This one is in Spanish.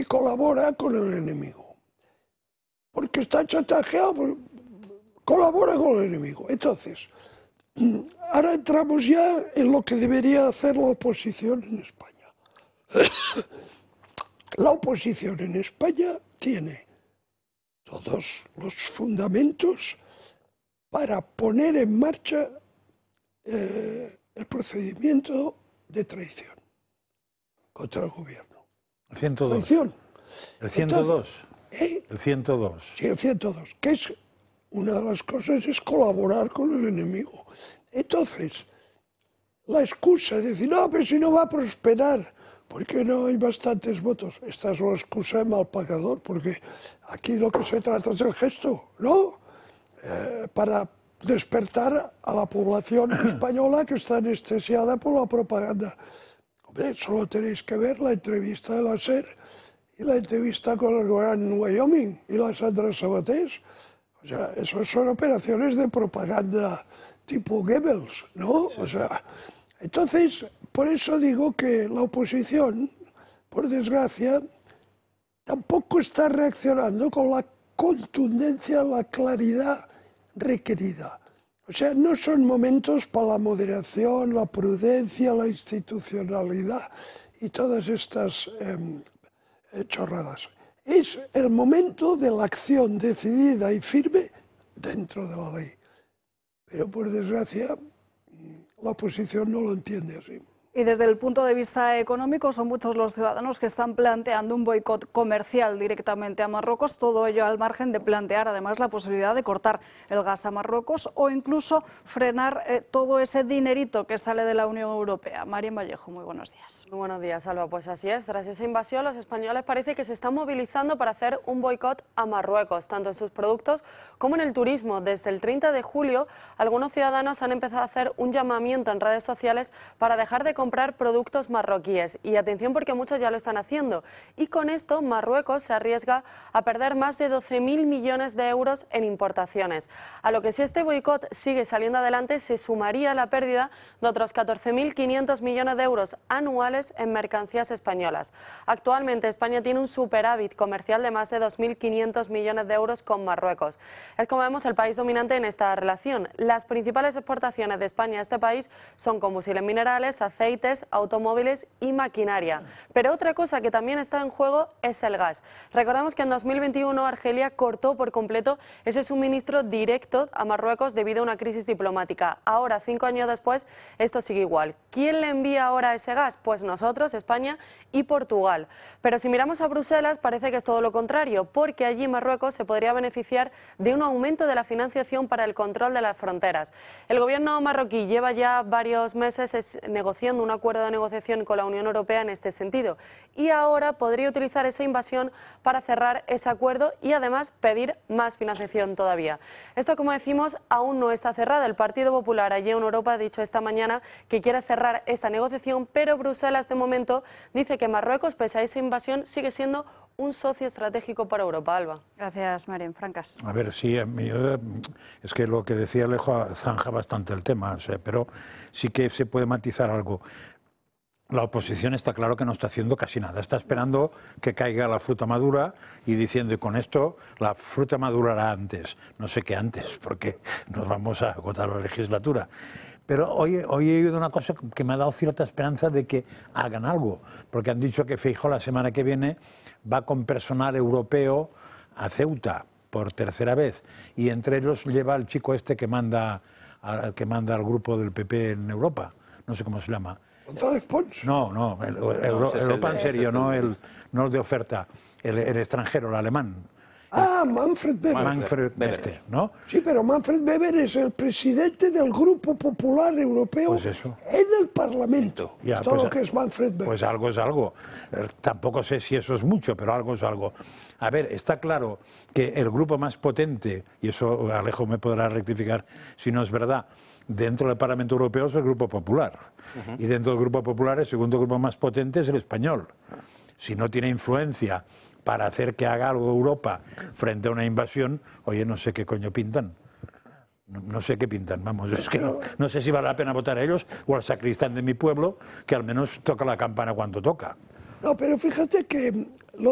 que colabora con el enemigo. Porque está chantajeado, pues, colabora con el enemigo. Entonces, ahora entramos ya en lo que debería hacer la oposición en España. La oposición en España tiene todos los fundamentos para poner en marcha el procedimiento de traición contra el gobierno. El 102. Traición. El 102. Entonces, El 102. Sí, el 102, que es una de las cosas es colaborar con el enemigo. Entonces, la excusa de decir, no, pero si no va a prosperar, porque no hay bastantes votos. Esta es una excusa de mal pagador, porque aquí lo que se trata es el gesto, ¿no? Para despertar a la población española que está anestesiada por la propaganda. Hombre, solo tenéis que ver la entrevista de la SER y la entrevista con el Gran Wyoming y la Sandra Sabatés. O sea, eso son operaciones de propaganda tipo Goebbels, ¿no? Sí. O sea, entonces, por eso digo que la oposición, por desgracia, tampoco está reaccionando con la contundencia, la claridad requerida. O sea, no son momentos para la moderación, la prudencia, la institucionalidad y todas estas chorradas. Es el momento de la acción decidida y firme dentro de la ley. Pero por desgracia, la oposición no lo entiende así. Y desde el punto de vista económico, son muchos los ciudadanos que están planteando un boicot comercial directamente a Marruecos, todo ello al margen de plantear además la posibilidad de cortar el gas a Marruecos o incluso frenar todo ese dinerito que sale de la Unión Europea. Marien Vallejo, muy buenos días. Muy buenos días, Alba. Pues así es, tras esa invasión los españoles parece que se están movilizando para hacer un boicot a Marruecos, tanto en sus productos como en el turismo. Desde el 30 de julio, algunos ciudadanos han empezado a hacer un llamamiento en redes sociales para dejar de comprar productos marroquíes. Y atención, porque muchos ya lo están haciendo. Y con esto Marruecos se arriesga a perder más de 12.000 millones de euros en importaciones. A lo que si este boicot sigue saliendo adelante, se sumaría la pérdida de otros 14.500 millones de euros anuales en mercancías españolas. Actualmente España tiene un superávit comercial de más de 2.500 millones de euros con Marruecos. Es, como vemos, el país dominante en esta relación. Las principales exportaciones de España a este país son combustibles minerales, aceites, automóviles y maquinaria. Pero otra cosa que también está en juego es el gas. Recordamos que en 2021 Argelia cortó por completo ese suministro directo a Marruecos debido a una crisis diplomática. Ahora, 5 años después, esto sigue igual. ¿Quién le envía ahora ese gas? Pues nosotros, España y Portugal. Pero si miramos a Bruselas, parece que es todo lo contrario, porque allí Marruecos se podría beneficiar de un aumento de la financiación para el control de las fronteras. El gobierno marroquí lleva ya varios meses negociando un acuerdo de negociación con la Unión Europea en este sentido y ahora podría utilizar esa invasión para cerrar ese acuerdo y además pedir más financiación todavía. Esto, como decimos, aún no está cerrado. El Partido Popular allí en Europa ha dicho esta mañana que quiere cerrar esta negociación, pero Bruselas de momento dice que Marruecos, pese a esa invasión, sigue siendo un socio estratégico para Europa. Alba. Gracias, Marien. Francas. A ver, sí, es que lo que decía Alejo zanja bastante el tema, o sea, pero sí que se puede matizar algo. La oposición está claro que no está haciendo casi nada, está esperando que caiga la fruta madura y diciendo, y con esto la fruta madurará antes, no sé qué antes, porque nos vamos a agotar la legislatura. Pero hoy he oído una cosa que me ha dado cierta esperanza de que hagan algo, porque han dicho que Feijóo la semana que viene va con personal europeo a Ceuta por tercera vez, y entre ellos lleva al chico este que manda al grupo del PP en Europa, no sé cómo se llama. ¿González Pons? No, Europa en serio, no el de oferta, el extranjero, el alemán. Ah, Manfred Weber. Manfred Weber, ¿no? Sí, pero Manfred Weber es el presidente del Grupo Popular Europeo, pues eso, en el Parlamento. Ya, Esto pues, lo que es Manfred Weber. Pues algo es algo. Tampoco sé si eso es mucho, pero algo es algo. A ver, está claro que el grupo más potente, y eso Alejo me podrá rectificar si no es verdad, dentro del Parlamento Europeo es el Grupo Popular. Y dentro del Grupo Popular el segundo grupo más potente es el español. Si no tiene influencia para hacer que haga algo Europa frente a una invasión, oye, no sé qué coño pintan. No sé qué pintan, vamos, es que no sé si vale la pena votar a ellos o al sacristán de mi pueblo, que al menos toca la campana cuando toca. No, pero fíjate que